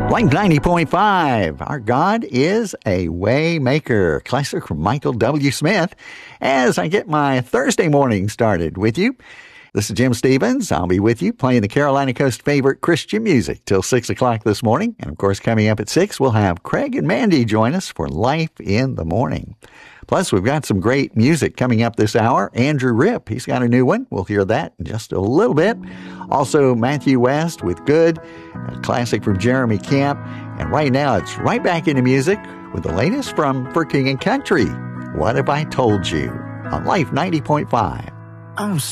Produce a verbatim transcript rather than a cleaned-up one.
Life ninety point five. Our God is a way maker. Classic from Michael W. Smith. As I get my Thursday morning started with you, this is Jim Stevens. I'll be with you playing the Carolina Coast favorite Christian music till six o'clock this morning. And, of course, coming up at six, we'll have Craig and Mandy join us for Life in the Morning. Plus, we've got some great music coming up this hour. Andrew Ripp, he's got a new one. We'll hear that in just a little bit. Also, Matthew West with Good, a classic from Jeremy Camp. And right now, it's right back into music with the latest from For King and Country. What Have I Told You? On Life ninety point five. I'm